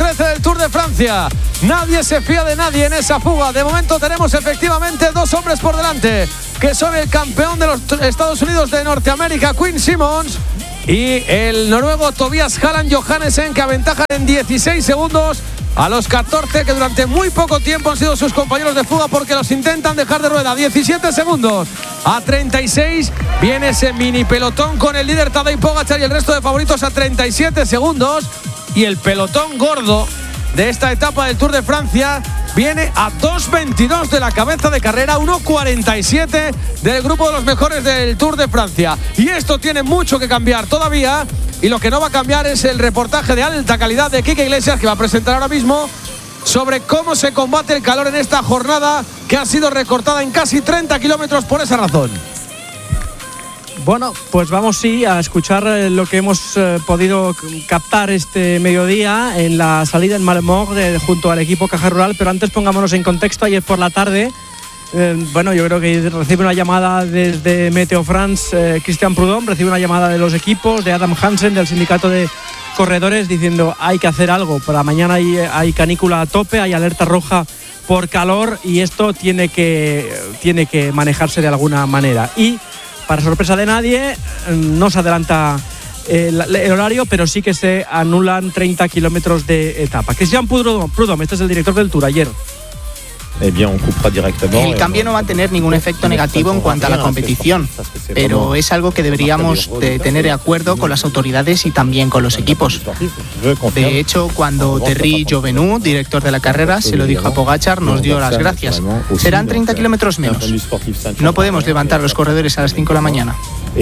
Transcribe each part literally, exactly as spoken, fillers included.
trece del Tour de Francia. Nadie se fía de nadie en esa fuga. De momento tenemos efectivamente dos hombres por delante, que son el campeón de los Estados Unidos de Norteamérica, Quinn Simmons, y el noruego Tobias Halland Johannessen, que aventajan en dieciséis segundos a los catorce que durante muy poco tiempo han sido sus compañeros de fuga, porque los intentan dejar de rueda. diecisiete segundos a treinta y seis. Viene ese mini pelotón con el líder Tadej Pogačar y el resto de favoritos a treinta y siete segundos. Y el pelotón gordo de esta etapa del Tour de Francia viene a dos veintidós de la cabeza de carrera, uno cuarenta y siete del grupo de los mejores del Tour de Francia. Y esto tiene mucho que cambiar todavía, y lo que no va a cambiar es el reportaje de alta calidad de Quique Iglesias, que va a presentar ahora mismo, sobre cómo se combate el calor en esta jornada que ha sido recortada en casi treinta kilómetros por esa razón. Bueno, pues vamos sí a escuchar lo que hemos eh, podido captar este mediodía en la salida en Malmort eh, junto al equipo Caja Rural, pero antes pongámonos en contexto. Ayer por la tarde, eh, bueno, yo creo que recibe una llamada desde Meteo France, eh, Christian Prudhomme recibe una llamada de los equipos, de Adam Hansen, del sindicato de corredores, diciendo hay que hacer algo. Para mañana hay, hay canícula a tope, hay alerta roja por calor y esto tiene que, tiene que manejarse de alguna manera. Y para sorpresa de nadie, no se adelanta el, el horario, pero sí que se anulan treinta kilómetros de etapa. Christian Prudhomme, este es el director del Tour, ayer. El cambio no va a tener ningún efecto negativo en cuanto a la competición, pero es algo que deberíamos de tener de acuerdo con las autoridades y también con los equipos. De hecho, cuando Thierry Jouvenot, director de la carrera, se lo dijo a Pogačar, nos dio las gracias. Serán treinta kilómetros menos. No podemos levantar a los corredores a las cinco de la mañana.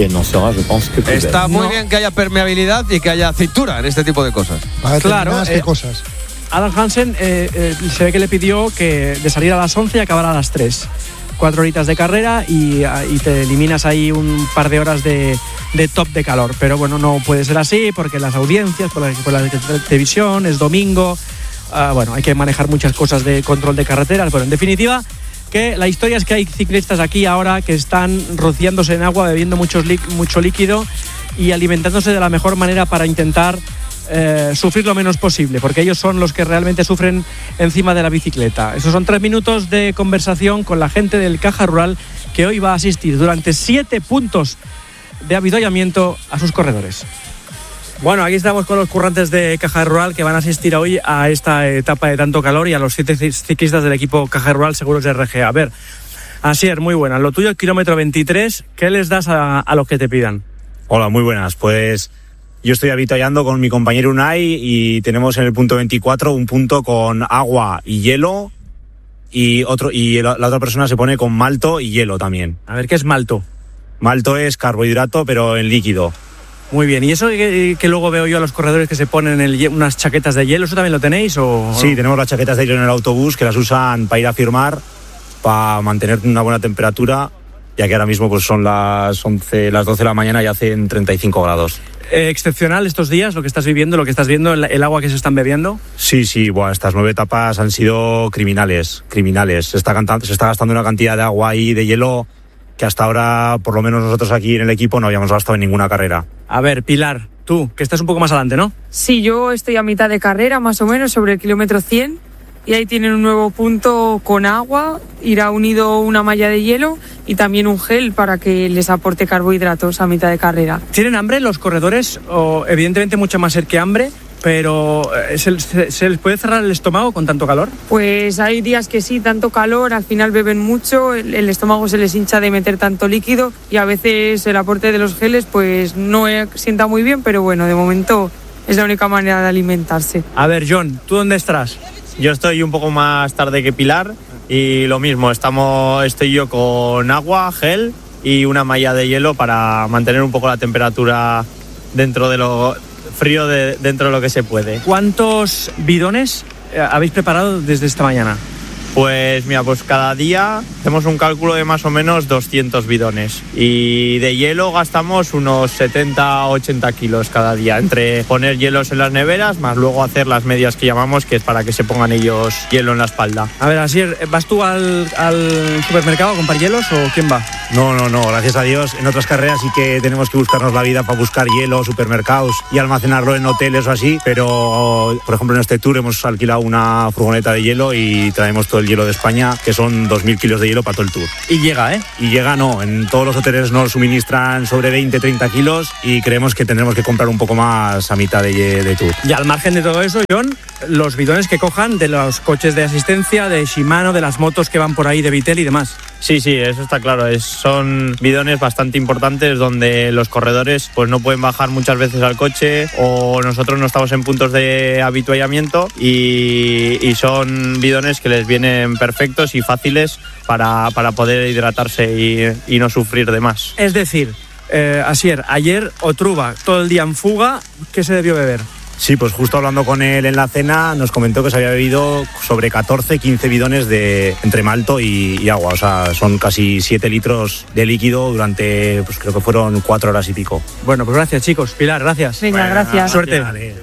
Está muy bien que haya permeabilidad y que haya cintura en este tipo de cosas. Claro, ¿qué eh, cosas? Adam Hansen eh, eh, se ve que le pidió que de salir a las once y acabar a las tres. Cuatro horitas de carrera y, y te eliminas ahí un par de horas de, de top de calor. Pero bueno, no puede ser así porque las audiencias, por la, por la televisión, es domingo. Uh, bueno, hay que manejar muchas cosas de control de carreteras. Bueno, en definitiva, que la historia es que hay ciclistas aquí ahora que están rociándose en agua, bebiendo mucho, mucho líquido y alimentándose de la mejor manera para intentar Eh, sufrir lo menos posible, porque ellos son los que realmente sufren encima de la bicicleta. Esos son tres minutos de conversación con la gente del Caja Rural, que hoy va a asistir durante siete puntos de avituallamiento a sus corredores. Bueno, aquí estamos con los currantes de Caja Rural que van a asistir hoy a esta etapa de tanto calor y a los siete ciclistas del equipo Caja Rural Seguros de R G. A ver, Asier, muy buenas. Lo tuyo, el kilómetro veintitrés, ¿qué les das a, a los que te pidan? Hola, muy buenas. Pues yo estoy avituallando con mi compañero Unai y tenemos en el punto veinticuatro un punto con agua y hielo y otro y la, la otra persona se pone con malto y hielo también. A ver, ¿qué es malto? Malto es carbohidrato, pero en líquido. Muy bien. ¿Y eso que, que luego veo yo a los corredores que se ponen el, unas chaquetas de hielo, eso también lo tenéis? O, sí, o... tenemos las chaquetas de hielo en el autobús que las usan para ir a firmar, para mantener una buena temperatura, ya que ahora mismo pues son las once, las doce de la mañana y hacen treinta y cinco grados. Eh, ¿Excepcional estos días lo que estás viviendo, lo que estás viendo, el, el agua que se están bebiendo? Sí, sí, bueno, estas nueve etapas han sido criminales, criminales. Se está, cantando, se está gastando una cantidad de agua y de hielo que hasta ahora, por lo menos nosotros aquí en el equipo, no habíamos gastado en ninguna carrera. A ver, Pilar, tú, que estás un poco más adelante, ¿no? Sí, yo estoy a mitad de carrera, más o menos, sobre el kilómetro cien. Y ahí tienen un nuevo punto con agua, irá unido una malla de hielo y también un gel para que les aporte carbohidratos a mitad de carrera. ¿Tienen hambre los corredores? O, evidentemente mucha más sed que hambre, pero ¿se, se, ¿se les puede cerrar el estómago con tanto calor? Pues hay días que sí, tanto calor, al final beben mucho, el, el estómago se les hincha de meter tanto líquido y a veces el aporte de los geles pues no sienta muy bien, pero bueno, de momento es la única manera de alimentarse. A ver, John, ¿tú dónde estás? Yo estoy un poco más tarde que Pilar y lo mismo, estamos, estoy yo con agua, gel y una malla de hielo para mantener un poco la temperatura dentro de lo frío, de, dentro de lo que se puede. ¿Cuántos bidones habéis preparado desde esta mañana? Pues mira, pues cada día hacemos un cálculo de más o menos doscientos bidones y de hielo gastamos unos setenta a ochenta kilos cada día, entre poner hielos en las neveras más luego hacer las medias que llamamos, que es para que se pongan ellos hielo en la espalda. A ver, Asier, ¿vas tú al, al supermercado a comprar hielos o quién va? No, no, no, gracias a Dios. En otras carreras sí que tenemos que buscarnos la vida para buscar hielo, supermercados y almacenarlo en hoteles o así, pero por ejemplo en este tour hemos alquilado una furgoneta de hielo y traemos todo el hielo de España, que son dos mil kilos de hielo para todo el tour. Y llega, ¿eh? Y llega, no, en todos los hoteles nos suministran sobre veinte a treinta kilos y creemos que tendremos que comprar un poco más a mitad de, de tour. Y al margen de todo eso, John, los bidones que cojan de los coches de asistencia, de Shimano, de las motos que van por ahí, de Vitel y demás. Sí, sí, eso está claro. Es, son bidones bastante importantes donde los corredores pues no pueden bajar muchas veces al coche o nosotros no estamos en puntos de habituallamiento y, y son bidones que les vienen perfectos y fáciles para, para poder hidratarse y, y no sufrir de más. Es decir, eh, Asier, ayer Otruba todo el día en fuga, ¿qué se debió beber? Sí, pues justo hablando con él en la cena nos comentó que se había bebido sobre catorce, quince bidones de entre malto y, y agua. O sea, son casi siete litros de líquido durante, pues creo que fueron cuatro horas y pico. Bueno, pues gracias, chicos. Pilar, gracias. Venga, Bueno, gracias. Suerte. Vale.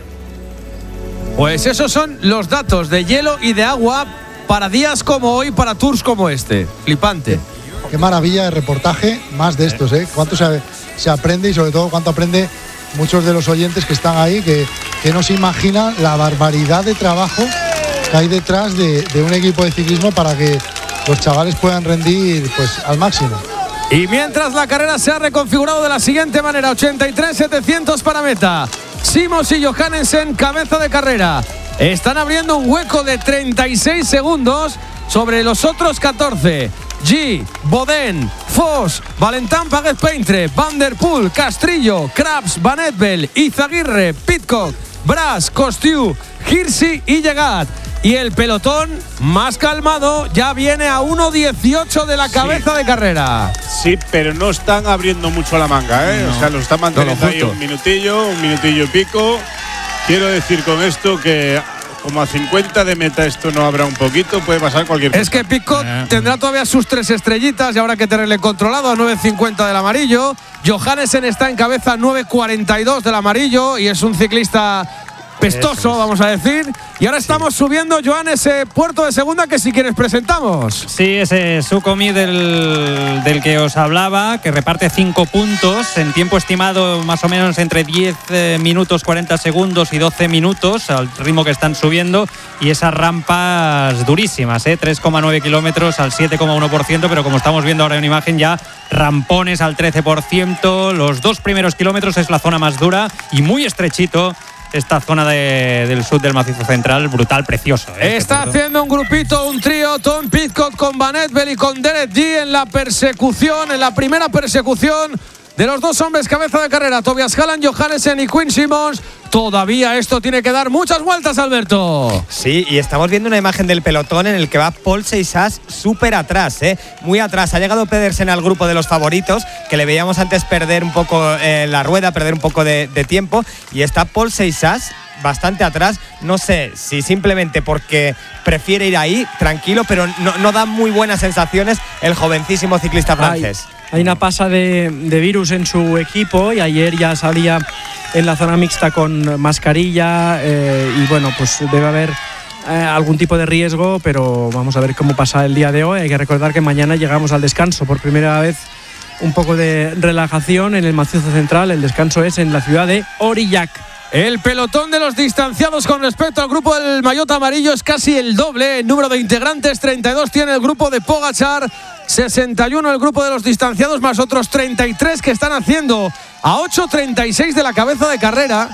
Pues esos son los datos de hielo y de agua para días como hoy, para tours como este. Flipante. Qué maravilla de reportaje, más de estos, ¿eh? Cuánto se, se aprende y sobre todo cuánto aprende muchos de los oyentes que están ahí, que, que no se imaginan la barbaridad de trabajo que hay detrás de, de un equipo de ciclismo para que los chavales puedan rendir pues al máximo. Y mientras la carrera se ha reconfigurado de la siguiente manera, ochenta y tres setecientos para meta. Simons y Johannesen, cabeza de carrera. Están abriendo un hueco de treinta y seis segundos sobre los otros catorce. G, Boden, Foss, Valentán Paguez-Peintre, Van der Poel, Castrillo, Krabs, Van Etbel, Izaguirre, Pidcock, Bras, Costiu, Hirsi y Llegat. Y el pelotón más calmado ya viene a uno dieciocho de la cabeza sí. de carrera. Sí, pero no están abriendo mucho la manga, ¿eh? No. O sea, lo están manteniendo no, ahí un minutillo, un minutillo y pico. Quiero decir con esto que como a cincuenta de meta esto no habrá un poquito, puede pasar cualquier cosa. Es que Pidcock eh. tendrá todavía sus tres estrellitas y habrá que tenerle controlado a nueve cincuenta del amarillo. Johannesen está en cabeza nueve cuarenta y dos del amarillo y es un ciclista pestoso, vamos a decir. Y ahora estamos sí. subiendo, Joan, ese puerto de segunda que si quieres presentamos. Sí, ese Sukhumi del, del que os hablaba, que reparte cinco puntos en tiempo estimado más o menos entre diez minutos cuarenta segundos y doce minutos al ritmo que están subiendo, y esas rampas durísimas, ¿eh? tres coma nueve kilómetros al siete coma uno por ciento, pero como estamos viendo ahora en imagen ya rampones al trece por ciento. Los dos primeros kilómetros es la zona más dura y muy estrechito. Esta zona de, del sur del macizo central, brutal, precioso. ¿eh? Está este haciendo un grupito, un trío, Tom Pidcock con Van Etbel y con Derek G en la persecución, en la primera persecución de los dos hombres cabeza de carrera, Tobias Halland, Johannesen y Quinn Simmons. Todavía esto tiene que dar muchas vueltas, Alberto. Sí, y estamos viendo una imagen del pelotón en el que va Paul Seixas súper atrás, ¿eh? muy atrás. Ha llegado Pedersen al grupo de los favoritos, que le veíamos antes perder un poco eh, la rueda, perder un poco de, de tiempo, y está Paul Seixas bastante atrás. No sé si simplemente porque prefiere ir ahí tranquilo, pero no, no da muy buenas sensaciones el jovencísimo ciclista francés. Hay, hay una pasa de, de virus en su equipo y ayer ya salía en la zona mixta con mascarilla eh, y bueno, pues debe haber eh, algún tipo de riesgo, pero vamos a ver cómo pasa el día de hoy. Hay que recordar que mañana llegamos al descanso por primera vez. Un poco de relajación en el macizo central. El descanso es en la ciudad de Aurillac. El pelotón de los distanciados con respecto al grupo del maillot amarillo es casi el doble. El número de integrantes, treinta y dos tiene el grupo de Pogačar, sesenta y uno el grupo de los distanciados, más otros treinta y tres que están haciendo a ocho treinta y seis de la cabeza de carrera.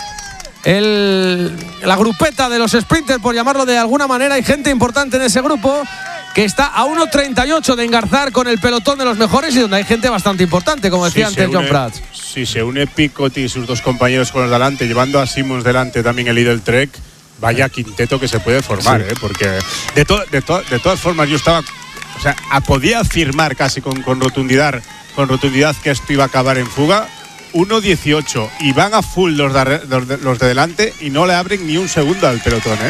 El, la grupeta de los sprinters, por llamarlo de alguna manera, hay gente importante en ese grupo que está a uno treinta y ocho de engarzar con el pelotón de los mejores y donde hay gente bastante importante, como decía sí, antes une, John Prats. Si se une Pidcock y sus dos compañeros con los delante, llevando a Simmons delante también el líder Trek, vaya quinteto que se puede formar, sí. ¿eh? Porque de, to, de, to, de todas formas yo estaba, o sea, podía afirmar casi con, con rotundidad, con rotundidad que esto iba a acabar en fuga. uno dieciocho y van a full los de, los, de, los de delante y no le abren ni un segundo al pelotón, ¿eh?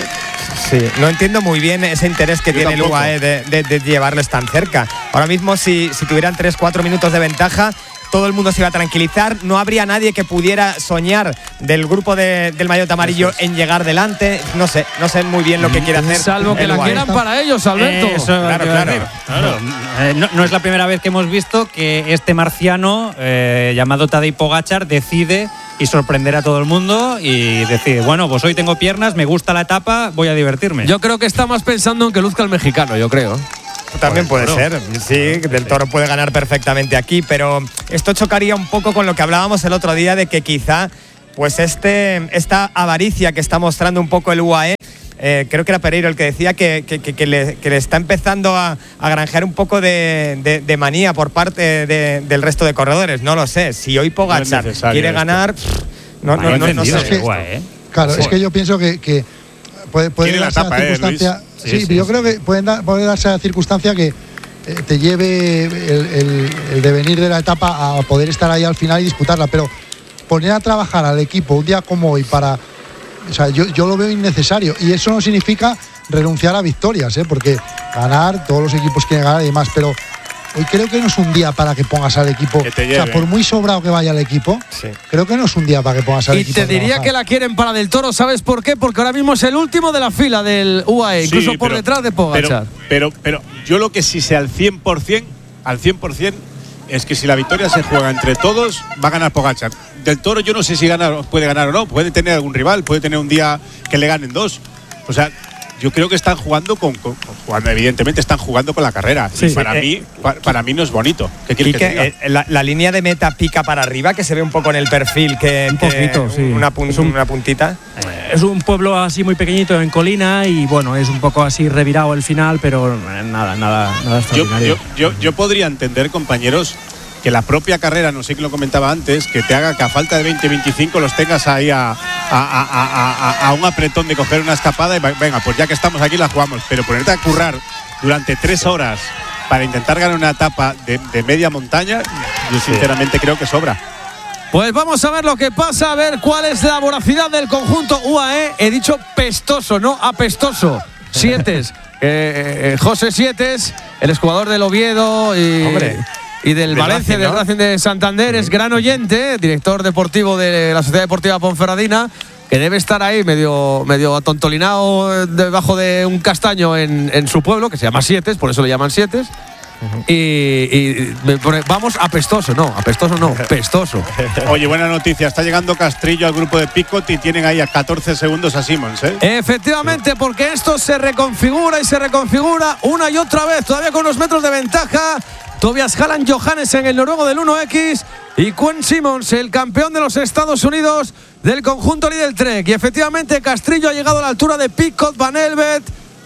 Sí, no entiendo muy bien ese interés que Yo tiene tampoco. el U A E de, de, de llevarles tan cerca. Ahora mismo, si, si tuvieran tres cuatro minutos de ventaja, todo el mundo se iba a tranquilizar. No habría nadie que pudiera soñar del grupo de, del maillot amarillo en llegar delante. No sé, no sé muy bien lo que quiere hacer. Salvo que el la U A E. quieran para ellos, Alberto. Eh, eso Claro, te iba a claro. decir. Claro. Eh, no, no es la primera vez que hemos visto que este marciano, eh, llamado Tadej Pogačar, decide y sorprender a todo el mundo y decir, bueno, pues hoy tengo piernas, me gusta la etapa, voy a divertirme. Yo creo que está más pensando en que luzca el mexicano, yo creo. También puede Toro. ser, sí, Del Toro puede ganar perfectamente aquí, pero esto chocaría un poco con lo que hablábamos el otro día de que quizá pues este, esta avaricia que está mostrando un poco el U A E, eh, creo que era Pereiro el que decía que, que, que, que, le, que le está empezando a, a granjear un poco de, de, de manía por parte de, del resto de corredores. No lo sé, si hoy Pogačar No es necesario quiere esto. ganar, pff, no, no, No he no, no entendido sé. ese U A E, ¿eh? Claro, es que yo pienso que, que puede, puede Quiere la darse tapa, la eh, circunstancia. Luis. Sí, Sí, sí, yo sí. creo que pueden dar- puede darse la circunstancia que eh, te lleve el, el- el devenir de la etapa a poder estar ahí al final y disputarla. Pero poner a trabajar al equipo un día como hoy para. O sea, yo, yo lo veo innecesario. Y eso no significa renunciar a victorias, ¿eh? Porque ganar, todos los equipos quieren ganar y demás. Pero hoy creo que no es un día para que pongas al equipo. Que te O sea, lleve. por muy sobrado que vaya el equipo, Sí. creo que no es un día para que pongas al Y equipo. te a diría trabajar. que la quieren para Del Toro, ¿sabes por qué? Porque ahora mismo es el último de la fila del U A E, incluso Sí, por pero- detrás de Pogačar. Pero, pero, pero yo lo que sí sé al cien por ciento, al cien por ciento, es que si la victoria se juega entre todos, va a ganar Pogačar. Del Toro yo no sé si gana, puede ganar o no, puede tener algún rival, puede tener un día que le ganen dos. O sea, yo creo que están jugando con, con- con- jugando, evidentemente están jugando con la carrera. Sí. Y para Eh, mí, pa- para mí no es bonito. ¿Qué quieres Y que te diga? que eh, la, la línea de meta pica para arriba, que se ve un poco en el perfil, que, Un que poquito, sí. una, pun- Es un- una puntita. Es un pueblo así muy pequeñito en colina y bueno, es un poco así revirado el final, pero eh, nada, nada, nada Yo, extraordinario. yo, yo, yo podría entender, compañeros, que la propia carrera, no sé quién lo comentaba antes, que te haga que a falta de veinte veinticinco los tengas ahí a, a, a, a, a- a un apretón de coger una escapada y va- venga, pues ya que estamos aquí la jugamos. Pero ponerte a currar durante tres horas para intentar ganar una etapa de, de media montaña, yo sinceramente creo que sobra. Pues vamos a ver lo que pasa, a ver cuál es la voracidad del conjunto U A E. He dicho pestoso, no apestoso. Sietes. eh, eh, José Sietes, el exjugador del Oviedo y, Hombre. y del Del Valencia, Racing, del ¿no? Racing de Santander, es gran oyente, director deportivo de la Sociedad Deportiva Ponferradina, que debe estar ahí medio, medio atontolinado eh, debajo de un castaño en, en su pueblo, que se llama Sietes, por eso le llaman Sietes. Y, y me pone, vamos apestoso, no, apestoso no, pestoso. Oye, buena noticia, está llegando Castrillo al grupo de Picot y tienen ahí a catorce segundos a Simmons, ¿eh? Efectivamente, porque esto se reconfigura y se reconfigura una y otra vez, todavía con unos metros de ventaja. Tobias Halland Johannessen, el noruego del uno equis, y Quinn Simmons, el campeón de los Estados Unidos del conjunto Lidl Trek. Y efectivamente, Castrillo ha llegado a la altura de Picot, Van Elvet,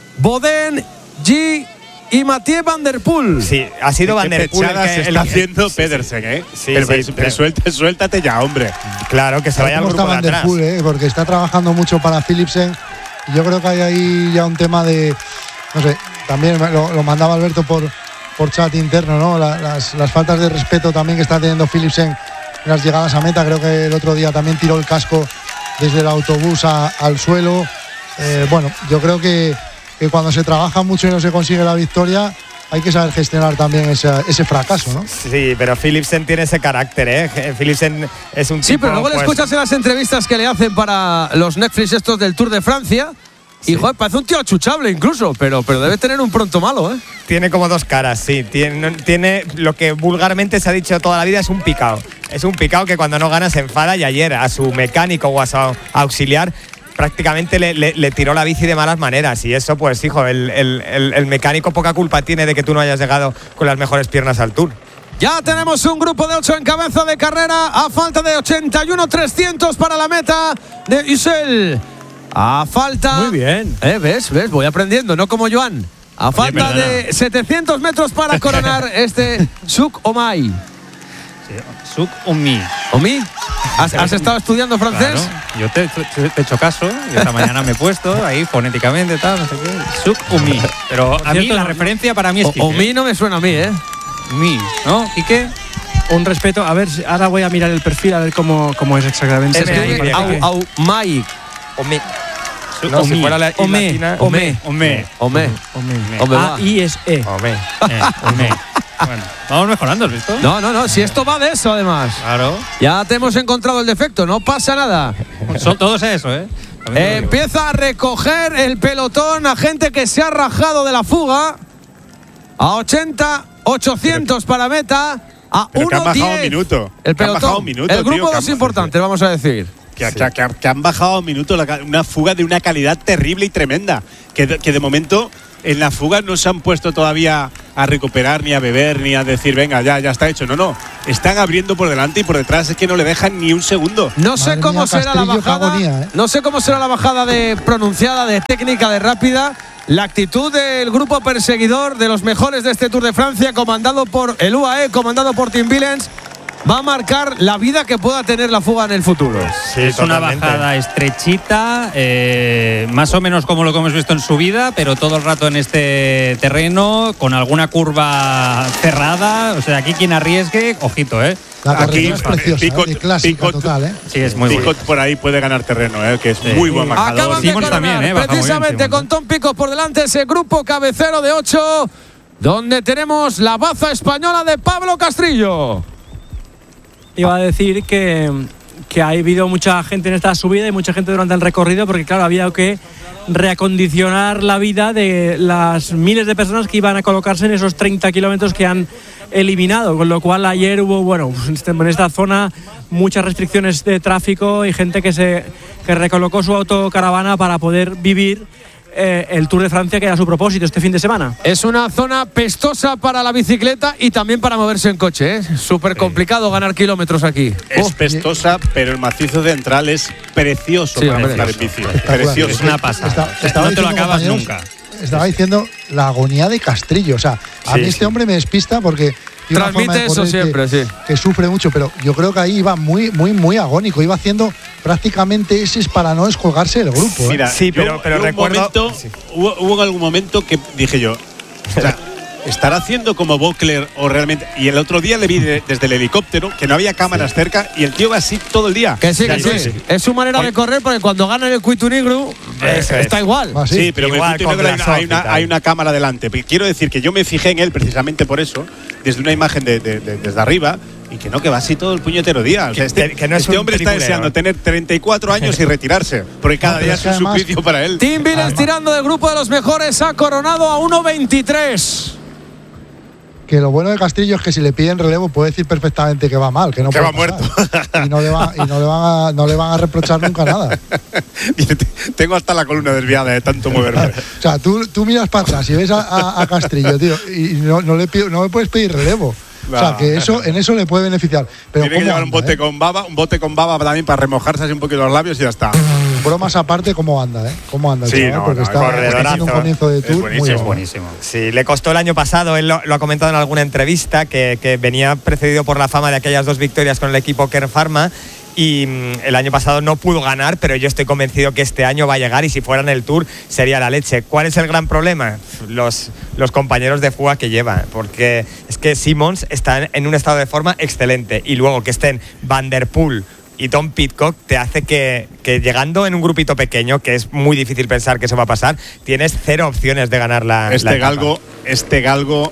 Boden, G y Mathieu Van Der Poel. Sí, ha sido Van Der Poel el pechadas que- se el está que- haciendo sí, Pedersen, ¿eh? Sí, pero, sí, pero- pero- pero suelta- suéltate ya, hombre. Claro, que se vaya al ¿Cómo está grupo de Van Der atrás. Poel, eh? Porque está trabajando mucho para Philipsen. Y yo creo que hay ahí ya un tema de. No sé, también lo, lo mandaba Alberto por, por chat interno, ¿no? La- las, las faltas de respeto también que está teniendo Philipsen en las llegadas a meta. Creo que el otro día también tiró el casco desde el autobús a- al suelo. Eh, bueno, yo creo que, que cuando se trabaja mucho y no se consigue la victoria, hay que saber gestionar también ese, ese fracaso, ¿no? Sí, pero Philipsen tiene ese carácter, ¿eh? Philipsen es un Sí, tipo, pero luego le pues, escuchas en las entrevistas que le hacen para los Netflix estos del Tour de Francia. Y, joder, parece un tío achuchable incluso, pero, pero debe tener un pronto malo, ¿eh? Tiene como dos caras, sí. Tiene, tiene lo que vulgarmente se ha dicho toda la vida, es un picao. Es un picao que cuando no gana se enfada, y ayer a su mecánico o a su auxiliar prácticamente le, le- le tiró la bici de malas maneras. Y eso, pues, hijo, el, el- el- el mecánico poca culpa tiene de que tú no hayas llegado con las mejores piernas al Tour. Ya tenemos un grupo de ocho en cabeza de carrera a falta de ochenta y uno trescientos para la meta de Isel. A falta… Muy bien. Eh, ¿Ves? ¿Ves? Voy aprendiendo, no como Joan. A falta perdona. de setecientos metros para coronar este Suk Omai. Suk Umi. ¿Omi? ¿Has, has estado estudiando francés? Claro, yo te, te- te he hecho caso y esta mañana me he puesto ahí fonéticamente, tal, no sé qué. Suk Umi. Pero a mí cierto, la no- referencia para mí es O- Quique. Omi no me suena a mí, ¿eh? Mi, ¿no? ¿Quique? Un respeto, a ver, si- ahora voy a mirar el perfil a ver cómo, cómo es exactamente. Es M A I, que bien, au, bien. au, Mai. Omi. No, si fuera la I Ome, latina. ome, Ome. ome, Ome, va. A, I es E. Ome. Eh, ome. Bueno, vamos mejorando, ¿has visto? No, no, no, si esto va de eso además. Claro. Ya te hemos encontrado el defecto, no pasa nada. Son todos eso, ¿eh? También te lo digo. Empieza a recoger el pelotón a gente que se ha rajado de la fuga. A ochenta, ochocientos para meta. A Pero que han bajado un uno diez. minuto. El Que han bajado pelotón. un minuto, el grupo tío, que dos han- importantes, vamos a decir. Que, que- que- que han bajado un minuto la ca- una fuga de una calidad terrible y tremenda. Que de, que de momento en la fuga no se han puesto todavía a recuperar, ni a beber, ni a decir, venga, ya, ya está hecho. No, no. Están abriendo por delante y por detrás, es que no le dejan ni un segundo. No sé Madre cómo mía, será la Castrillo, qué bajada. agonía, ¿eh? No sé cómo será la bajada de pronunciada, de técnica, de rápida. La actitud del grupo perseguidor de los mejores de este Tour de Francia, comandado por el U A E, comandado por Tim Willems, va a marcar la vida que pueda tener la fuga en el futuro. Sí, Es una totalmente. bajada estrechita, eh, más o menos como lo que hemos visto en subida, pero todo el rato en este terreno, con alguna curva cerrada. O sea, aquí quien arriesgue, ojito, ¿eh? La Aquí, carretera es preciosa, Picot- ¿eh? Y clásica Picot- total, ¿eh? Sí, es muy Picot bonito. por ahí puede ganar terreno, ¿eh? Que es Sí. muy buen bajador. Acaban de Simons coronar, también, ¿eh? Baja muy bien, precisamente Simons, con ¿eh? Tom Picos por delante, ese grupo cabecero de ocho, donde tenemos la baza española de Pablo Castrillo. Iba a decir que, que ha habido mucha gente en esta subida y mucha gente durante el recorrido, porque claro, había que reacondicionar la vida de las miles de personas que iban a colocarse en esos treinta kilómetros que han eliminado, con lo cual ayer hubo, bueno, en esta zona muchas restricciones de tráfico y gente que se que recolocó su autocaravana para poder vivir eh, el Tour de Francia, que era su propósito este fin de semana. Es una zona pestosa para la bicicleta y también para moverse en coche, ¿eh? Súper complicado ganar kilómetros aquí. Es Oh, pestosa, pero el macizo central es precioso Sí, para hombre. andar en bici. Espectacular. Precioso. Es una pasada. Está- O sea, estaba no te lo diciendo, acabas compañeros, nunca. Estaba diciendo la agonía de Castrillo. O sea, a Sí, mí este sí. hombre me despista porque tiene una Transmite forma de eso correr siempre, que, sí. que sufre mucho, pero yo creo que ahí iba muy, muy, muy agónico. Iba haciendo prácticamente ese para no descolgarse del grupo. ¿eh? Mira, Sí, yo- pero- pero yo un recuerdo- momento- sí. hubo, hubo en algún momento que dije yo, o sea, ¿estará haciendo como Bockler o realmente? Y el otro día le vi de- desde el helicóptero, que no había cámaras cerca, y el tío va así todo el día. Que sí, O sea, que no sí. es- Es su manera de correr, porque cuando gana el Cuitu Negro, eh, Eso está es. igual. Ah, Sí, pero Igual que con hay, una, Blasov hay, y una, tal. hay una cámara delante. Pero quiero decir que yo me fijé en él precisamente por eso, desde una imagen de, de- de- desde arriba, y que no, que va así todo el puñetero día. O sea, Que- este que- que no es este un hombre está peliculero. deseando tener treinta y cuatro años y retirarse, porque cada No, pero día es es que un además- suplicio para él. Tim Willems tirando del grupo de los mejores, ha coronado a uno veintitrés. Que lo bueno de Castrillo es que si le piden relevo puede decir perfectamente que va mal, que no Que puede va muerto. pasar. Y no le, va- y no le van a, no le van a reprochar nunca nada. Dice, "Te- Tengo hasta la columna desviada de tanto moverme. O sea, tú, tú miras para atrás y ves a, a- a Castrillo, tío, y no, no le pido, no me puedes pedir relevo. O sea, No. que eso, en eso le puede beneficiar. Pero Tiene que ¿cómo llevar un anda, bote eh? con baba, un bote con baba también para remojarse así un poquito los labios y ya está. Bromas aparte, ¿cómo anda, eh? ¿Cómo anda el Sí, chaval? no, Porque no, está, corredorazo. está haciendo un comienzo de Es tour muy buenísimo, Es bueno. buenísimo. Sí, le costó el año pasado, él lo, lo ha comentado en alguna entrevista, que, que venía precedido por la fama de aquellas dos victorias con el equipo Kern Pharma y mm, el año pasado no pudo ganar, pero yo estoy convencido que este año va a llegar y si fuera en el Tour sería la leche. ¿Cuál es el gran problema? Los, los compañeros de fuga que lleva, porque es que Simons está en, en un estado de forma excelente y luego que estén Van der Poel y Tom Pidcock te hace que, que llegando en un grupito pequeño, que es muy difícil pensar que eso va a pasar, tienes cero opciones de ganar la, la Este etapa. galgo, este galgo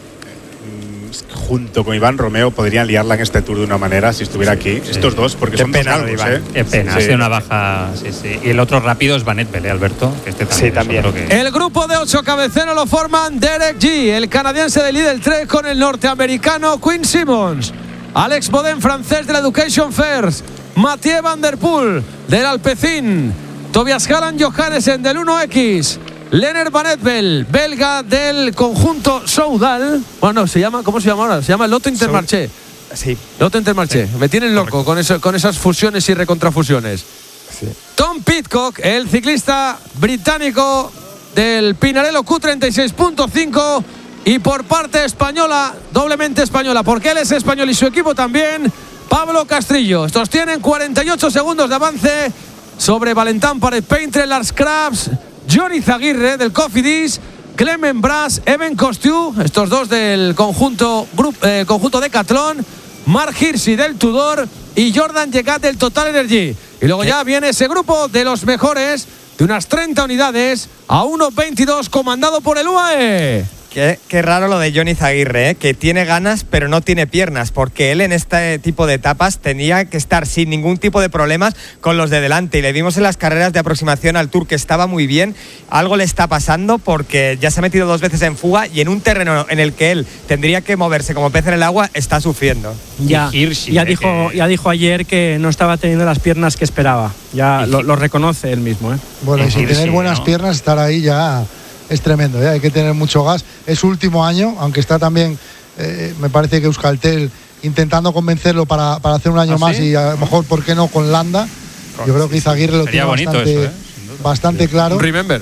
mm, junto con Iván Romeo podrían liarla en este tour de una manera si estuviera aquí. Estos dos, porque Qué son dos pena lo de galgos, Iván. ¿eh? Qué pena, Sí. ha sido una baja. Sí, sí. Y el otro rápido es Van Etvel, ¿eh, Alberto? Que este también Sí, es también. otro que- El grupo de ocho cabeceros lo forman Derek G, el canadiense del Lidl tres con el norteamericano Quinn Simmons, Alex Boden, francés de la Education First, Mathieu Van Der Poel del Alpecin, Tobias Halland Johannessen del uno equis, Lennart Van Etvel, belga del conjunto Soudal. Bueno, no, se llama, ¿cómo se llama ahora? Se llama Lotto Intermarché. Sí, Lotto Intermarché. Me tienen loco con, eso, con esas fusiones y recontrafusiones. sí. Tom Pidcock, el ciclista británico del Pinarello Q treinta y seis punto cinco, y por parte española, doblemente española, porque él es español y su equipo también, Pablo Castrillo. Estos tienen cuarenta y ocho segundos de avance sobre Valentán Pared Paintre, Lars Krabs, Johnny Zaguirre del Cofidis, Clement Brass, Evan Costiu, estos dos del conjunto, grup, eh, conjunto Decathlon, Mark Hirschi del Tudor y Jordan Llegat del Total Energy. Y luego ya viene ese grupo de los mejores de unas treinta unidades a uno veintidós, comandado por el U A E. Qué, qué raro lo de Johnny Zaguirre, ¿eh? Que tiene ganas pero no tiene piernas, porque él en este tipo de etapas tenía que estar sin ningún tipo de problemas con los de delante, y le vimos en las carreras de aproximación al Tour que estaba muy bien. Algo le está pasando porque ya se ha metido dos veces en fuga y en un terreno en el que él tendría que moverse como pez en el agua está sufriendo. Ya, Hirschi, ya, eh, dijo, que... ya dijo ayer que no estaba teniendo las piernas que esperaba, ya lo, lo reconoce él mismo, ¿eh? Bueno, y sin tener buenas ¿no? piernas, estar ahí ya es tremendo, ¿eh? Hay que tener mucho gas. Es su último año, aunque está también, eh, me parece que Euskaltel intentando convencerlo para, para hacer un año ¿Ah, más, sí? y a lo mejor, ¿por qué no con Landa? Yo creo que Izaguirre lo Sería tiene bonito bastante, eso, ¿eh? bastante claro. Remember.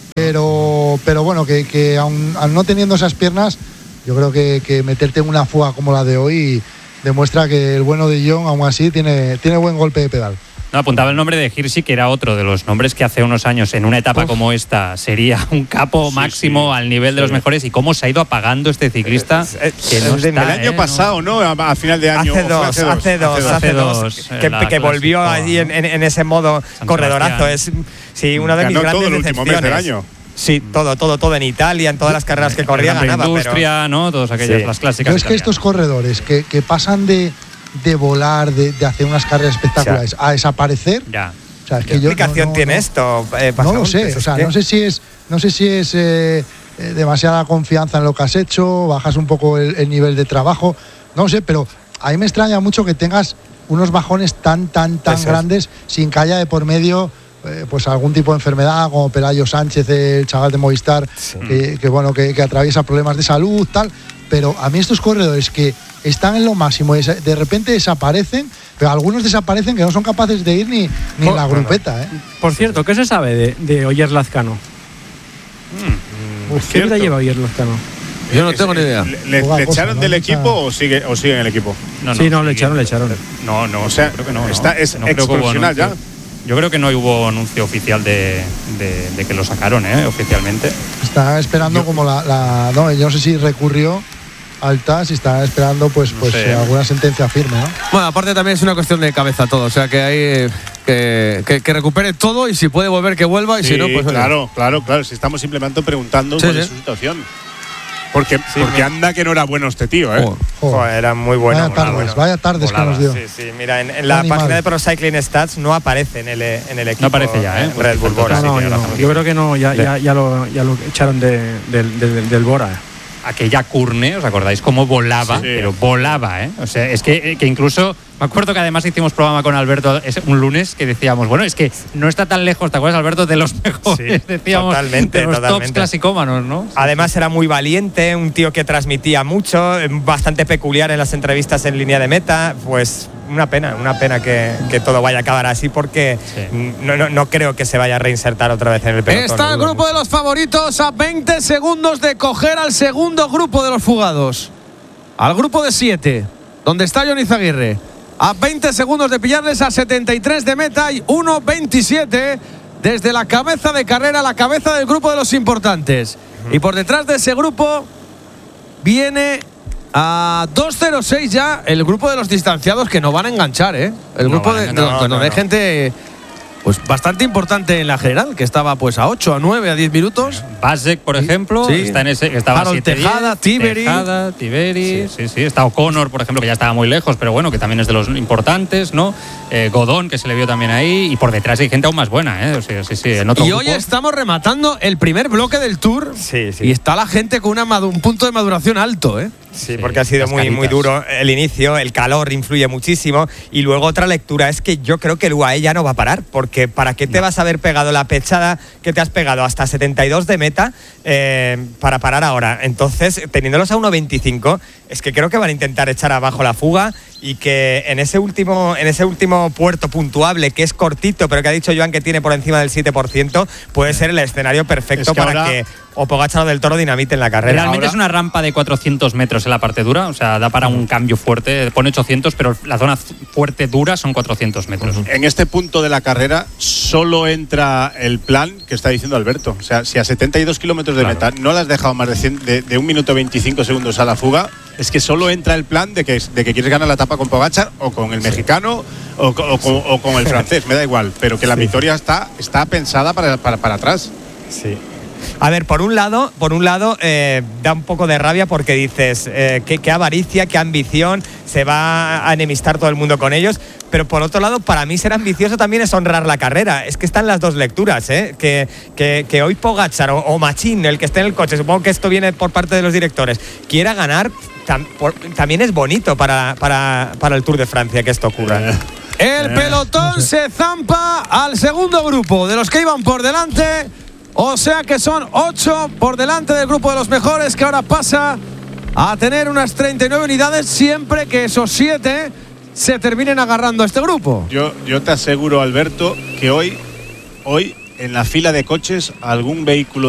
Pero, pero bueno, que, que aun, aun no teniendo esas piernas, yo creo que, que meterte en una fuga como la de hoy demuestra que el bueno de John, aún así, tiene, tiene buen golpe de pedal. No, apuntaba el nombre de Hirschi, que era otro de los nombres que hace unos años en una etapa Uf. como esta sería un capo sí, máximo sí, al nivel de sí. los mejores, y cómo se ha ido apagando este ciclista. Eh, eh, que no el, está, el año eh, pasado, ¿no? A, a final de año. Hace dos, hace dos, hace dos, hace dos, hace dos que, la, que volvió clásico, allí en, en, en ese modo San corredorazo. Es sí, una de mis grandes todo el decepciones. último mes del año. Sí, todo, todo, todo en Italia, en todas las carreras que corría ganaba. Industria, pero... ¿no? Todas aquellas, sí. las clásicas. Pero es que estos corredores que, que pasan de, de volar, de, de hacer unas carreras espectaculares, a desaparecer. Ya. O sea, es ¿Qué que yo, explicación no, no, tiene no, esto? Eh, no lo sé, o sea, no sé si es, no sé si es eh, eh, demasiada confianza en lo que has hecho, bajas un poco el, el nivel de trabajo, no sé, pero a mí me extraña mucho que tengas unos bajones tan, tan, tan Eso grandes es. sin que haya de por medio eh, pues algún tipo de enfermedad, como Pelayo Sánchez, el chaval de Movistar, sí. que, que bueno, que, que atraviesa problemas de salud, tal. Pero a mí estos corredores que están en lo máximo, de repente desaparecen, pero algunos desaparecen que no son capaces de ir ni, ni en la grupeta. ¿eh? Por cierto, ¿qué se sabe de, de Oyer Lazcano? Mm, ¿Qué vida lleva Oyer Lazcano? Yo no tengo ni idea. ¿Le, le, le echaron ¿no? del equipo o sigue, o sigue en el equipo? No, no, sí, no, le echaron, le echaron. No, no, o sea, creo que no, está, es no exprofesional ya. Yo creo que no hubo anuncio oficial de, de, de que lo sacaron, ¿eh? Oficialmente. Está esperando yo, como la, la. No, yo no sé si recurrió al T A S y está esperando pues, no pues sé. alguna sentencia firme, ¿no? Bueno, aparte también es una cuestión de cabeza todo, o sea que hay que, que, que recupere todo, y si puede volver que vuelva, y sí, si no, pues claro, claro, claro. Si estamos simplemente preguntando sí, cuál sí. es su situación. Porque, sí, porque me... anda que no era bueno este tío, ¿eh? Joder. Joder, era muy bueno. Vaya tardes, bueno. vaya tardes que nos dio. Sí, sí, mira, en, en la Animal. página de Pro Cycling Stats no aparece en el, en el equipo. No aparece ya, ¿eh? Red Bull Bora. No, no, no, yo creo que no, ya, ya, ya, lo, ya lo echaron de, de, de, de, del Bora. Aquella Curne, ¿os acordáis cómo volaba? Sí. Pero volaba, ¿eh? O sea, es que, que incluso, me acuerdo que además hicimos programa con Alberto un lunes que decíamos, bueno, es que no está tan lejos, ¿te acuerdas, Alberto? De los mejores, sí, decíamos, totalmente, de los totalmente. tops clasicómanos, ¿no? Además era muy valiente, un tío que transmitía mucho, bastante peculiar en las entrevistas en línea de meta, pues una pena, una pena que, que todo vaya a acabar así, porque sí. no, no, no creo que se vaya a reinsertar otra vez en el pelotón. Está el grupo mucho. de los favoritos a veinte segundos de coger al segundo grupo de los fugados. Al grupo de siete, donde está Johnny Zaguirre. A veinte segundos de pillarles a setenta y tres de meta y uno veintisiete desde la cabeza de carrera, la cabeza del grupo de los importantes. Uh-huh. Y por detrás de ese grupo viene a dos cero seis ya el grupo de los distanciados, que no van a enganchar, ¿eh? El no grupo de, no, donde no, no. hay gente pues bastante importante en la general, que estaba pues a ocho, a nueve, a diez minutos. Basek, por ejemplo, sí. está en ese, estaba Harold siete, Tejada, Tiberi. Tejada, Tiberi, sí. sí, sí. Está O'Connor, por ejemplo, que ya estaba muy lejos, pero bueno, que también es de los importantes, ¿no? Eh, Godón, que se le vio también ahí, y por detrás hay gente aún más buena, ¿eh? O sea, sí, sí, en otro y grupo. Hoy estamos rematando el primer bloque del Tour, sí, sí. y está la gente con una un punto de maduración alto, ¿eh? Sí, porque ha sido muy, muy duro el inicio, el calor influye muchísimo, y luego otra lectura es que yo creo que el U A E ya no va a parar, porque ¿para qué te no. vas a haber pegado la pechada que te has pegado hasta setenta y dos de meta eh, para parar ahora? Entonces, teniéndolos a uno veinticinco, es que creo que van a intentar echar abajo la fuga, y que en ese último en ese último puerto puntuable, que es cortito, pero que ha dicho Joan que tiene por encima del siete por ciento, puede ser el escenario perfecto es que para ahora... que o Pogačar o Del Toro dinamite en la carrera. Realmente ahora... es una rampa de cuatrocientos metros en la parte dura, o sea, da para un cambio fuerte. Pone ochocientos, pero la zona fuerte dura son cuatrocientos metros. Uh-huh. En este punto de la carrera solo entra el plan que está diciendo Alberto. O sea, si a setenta y dos kilómetros de claro. meta no le has dejado más de, cien, de, de un minuto veinticinco segundos a la fuga, es que solo entra el plan de que, de que quieres ganar la etapa con Pogačar o con el sí. mexicano o, o, o, o con el francés, me da igual, pero que la sí. victoria está, está pensada para, para, para atrás. Sí. A ver, por un lado, por un lado eh, da un poco de rabia porque dices eh, qué, qué avaricia, qué ambición, se va a enemistar todo el mundo con ellos. Pero por otro lado, para mí ser ambicioso también es honrar la carrera. Es que están las dos lecturas, ¿eh? Que, que, que hoy Pogačar o, o Machín, el que esté en el coche, supongo que esto viene por parte de los directores, quiera ganar, tam, por, también es bonito para, para, para el Tour de Francia que esto ocurra. Eh. El pelotón se zampa al segundo grupo de los que iban por delante. O sea que son ocho por delante del grupo de los mejores, que ahora pasa a tener unas treinta y nueve unidades, siempre que esos siete se terminen agarrando a este grupo. Yo, yo te aseguro, Alberto, que hoy, hoy en la fila de coches algún vehículo